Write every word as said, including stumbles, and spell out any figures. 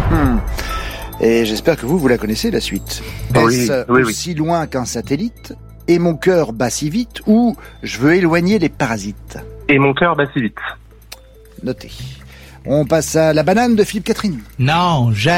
Hum. Et j'espère que vous, vous la connaissez, la suite. Oui, Est-ce oui, aussi loin qu'un satellite? Et mon cœur bat si vite? Ou je veux éloigner les parasites? Et mon cœur bat si vite. Notez. On passe à La banane de Philippe Catherine. Non, j'ai